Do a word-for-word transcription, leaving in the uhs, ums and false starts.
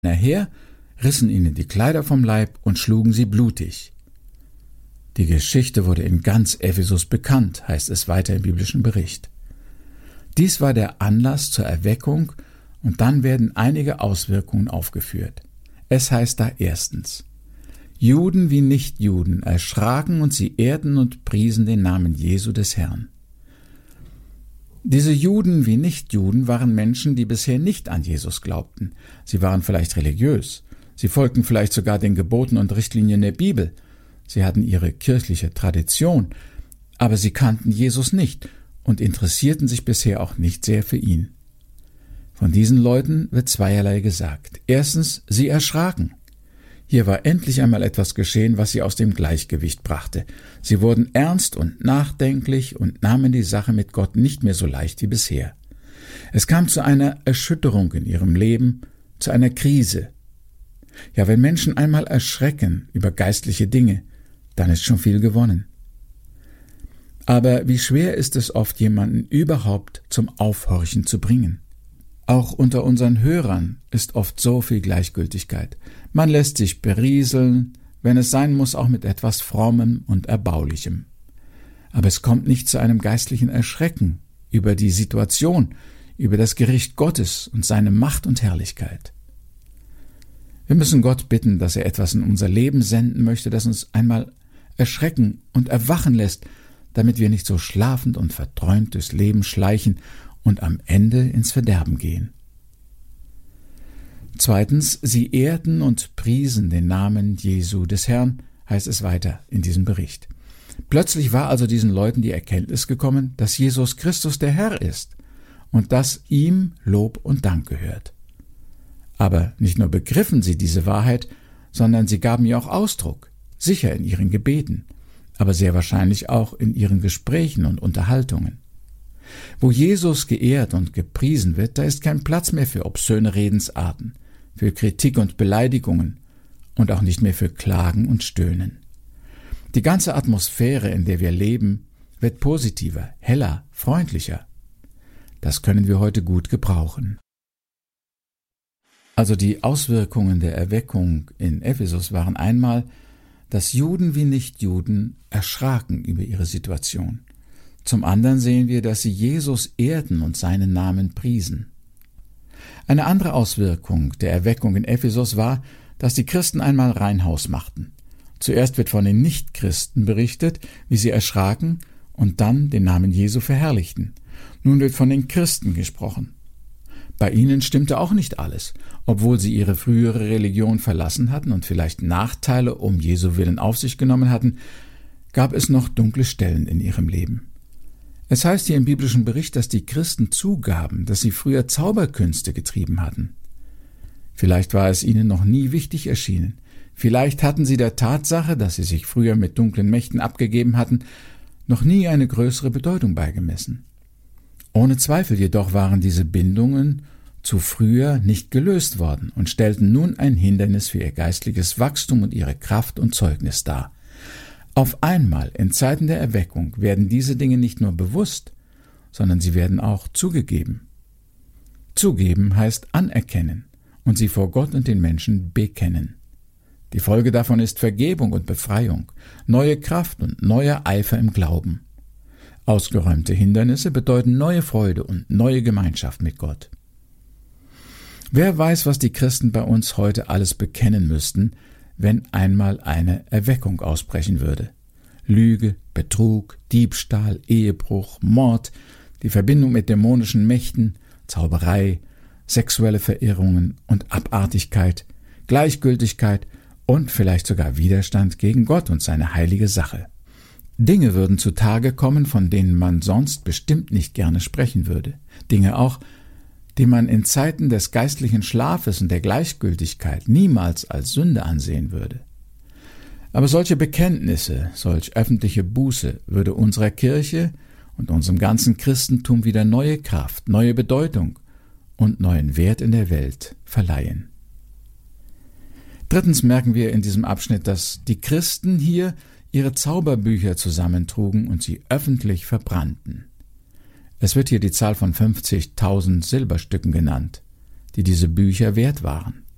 her, rissen ihnen die Kleider vom Leib und schlugen sie blutig. Die Geschichte wurde in ganz Ephesus bekannt, heißt es weiter im biblischen Bericht. Dies war der Anlass zur Erweckung, und dann werden einige Auswirkungen aufgeführt. Es heißt da erstens: Juden wie Nichtjuden erschraken und sie ehrten und priesen den Namen Jesu des Herrn. Diese Juden wie Nichtjuden waren Menschen, die bisher nicht an Jesus glaubten. Sie waren vielleicht religiös, sie folgten vielleicht sogar den Geboten und Richtlinien der Bibel, sie hatten ihre kirchliche Tradition, aber sie kannten Jesus nicht und interessierten sich bisher auch nicht sehr für ihn. Von diesen Leuten wird zweierlei gesagt. Erstens, sie erschraken. Hier war endlich einmal etwas geschehen, was sie aus dem Gleichgewicht brachte. Sie wurden ernst und nachdenklich und nahmen die Sache mit Gott nicht mehr so leicht wie bisher. Es kam zu einer Erschütterung in ihrem Leben, zu einer Krise. Ja, wenn Menschen einmal erschrecken über geistliche Dinge, dann ist schon viel gewonnen. Aber wie schwer ist es oft, jemanden überhaupt zum Aufhorchen zu bringen? Auch unter unseren Hörern ist oft so viel Gleichgültigkeit. Man lässt sich berieseln, wenn es sein muss, auch mit etwas Frommem und Erbaulichem. Aber es kommt nicht zu einem geistlichen Erschrecken über die Situation, über das Gericht Gottes und seine Macht und Herrlichkeit. Wir müssen Gott bitten, dass er etwas in unser Leben senden möchte, das uns einmal erschrecken und erwachen lässt, damit wir nicht so schlafend und verträumt durchs Leben schleichen und am Ende ins Verderben gehen. Zweitens, sie ehrten und priesen den Namen Jesu des Herrn, heißt es weiter in diesem Bericht. Plötzlich war also diesen Leuten die Erkenntnis gekommen, dass Jesus Christus der Herr ist und dass ihm Lob und Dank gehört. Aber nicht nur begriffen sie diese Wahrheit, sondern sie gaben ihr auch Ausdruck, sicher in ihren Gebeten, aber sehr wahrscheinlich auch in ihren Gesprächen und Unterhaltungen. Wo Jesus geehrt und gepriesen wird, da ist kein Platz mehr für obszöne Redensarten, für Kritik und Beleidigungen und auch nicht mehr für Klagen und Stöhnen. Die ganze Atmosphäre, in der wir leben, wird positiver, heller, freundlicher. Das können wir heute gut gebrauchen. Also die Auswirkungen der Erweckung in Ephesus waren einmal, dass Juden wie Nichtjuden erschraken über ihre Situation. Zum anderen sehen wir, dass sie Jesus ehrten und seinen Namen priesen. Eine andere Auswirkung der Erweckung in Ephesus war, dass die Christen einmal rein Haus machten. Zuerst wird von den Nichtchristen berichtet, wie sie erschraken und dann den Namen Jesu verherrlichten. Nun wird von den Christen gesprochen. Bei ihnen stimmte auch nicht alles, obwohl sie ihre frühere Religion verlassen hatten und vielleicht Nachteile um Jesu Willen auf sich genommen hatten, gab es noch dunkle Stellen in ihrem Leben. Es heißt hier im biblischen Bericht, dass die Christen zugaben, dass sie früher Zauberkünste getrieben hatten. Vielleicht war es ihnen noch nie wichtig erschienen. Vielleicht hatten sie der Tatsache, dass sie sich früher mit dunklen Mächten abgegeben hatten, noch nie eine größere Bedeutung beigemessen. Ohne Zweifel jedoch waren diese Bindungen zu früher nicht gelöst worden und stellten nun ein Hindernis für ihr geistliches Wachstum und ihre Kraft und Zeugnis dar. Auf einmal, in Zeiten der Erweckung, werden diese Dinge nicht nur bewusst, sondern sie werden auch zugegeben. Zugeben heißt anerkennen und sie vor Gott und den Menschen bekennen. Die Folge davon ist Vergebung und Befreiung, neue Kraft und neuer Eifer im Glauben. Ausgeräumte Hindernisse bedeuten neue Freude und neue Gemeinschaft mit Gott. Wer weiß, was die Christen bei uns heute alles bekennen müssten, wenn einmal eine Erweckung ausbrechen würde. Lüge, Betrug, Diebstahl, Ehebruch, Mord, die Verbindung mit dämonischen Mächten, Zauberei, sexuelle Verirrungen und Abartigkeit, Gleichgültigkeit und vielleicht sogar Widerstand gegen Gott und seine heilige Sache. Dinge würden zutage kommen, von denen man sonst bestimmt nicht gerne sprechen würde. Dinge auch, die man in Zeiten des geistlichen Schlafes und der Gleichgültigkeit niemals als Sünde ansehen würde. Aber solche Bekenntnisse, solch öffentliche Buße würde unserer Kirche und unserem ganzen Christentum wieder neue Kraft, neue Bedeutung und neuen Wert in der Welt verleihen. Drittens merken wir in diesem Abschnitt, dass die Christen hier ihre Zauberbücher zusammentrugen und sie öffentlich verbrannten. Es wird hier die Zahl von fünfzigtausend Silberstücken genannt, die diese Bücher wert waren.